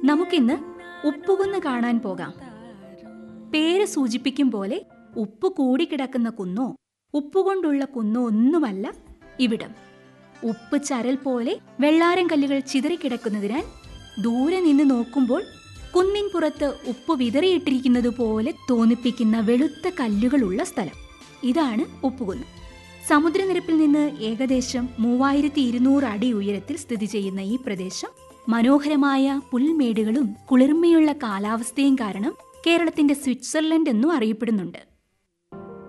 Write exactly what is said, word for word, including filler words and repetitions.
നമുക്കിന്ന് ഉപ്പുകുന്ന് കാണാൻ പോകാം. പേര് സൂചിപ്പിക്കും പോലെ ഉപ്പ് കൂടിക്കിടക്കുന്ന കുന്നോ ഉപ്പുകൊണ്ടുള്ള കുന്നോ ഒന്നുമല്ല ഇവിടം. ഉപ്പ് ചരൽ പോലെ വെള്ളാരം കല്ലുകൾ ചിതറിക്കിടക്കുന്നതിനാൽ ദൂരെ നിന്ന് നോക്കുമ്പോൾ കുന്നിൻ പുറത്ത് ഉപ്പ് വിതറിയിട്ടിരിക്കുന്നത് പോലെ തോന്നിപ്പിക്കുന്ന വെളുത്ത കല്ലുകളുള്ള സ്ഥലം. ഇതാണ് ഉപ്പുകുന്ന്. സമുദ്രനിരപ്പിൽ നിന്ന് ഏകദേശം മൂവായിരത്തി ഇരുന്നൂറ് അടി ഉയരത്തിൽ സ്ഥിതി ചെയ്യുന്ന ഈ പ്രദേശം മനോഹരമായ പുൽമേടുകളും കുളിർമയുള്ള കാലാവസ്ഥയും കാരണം കേരളത്തിന്റെ സ്വിറ്റ്സർലൻഡ് എന്നും അറിയപ്പെടുന്നുണ്ട്.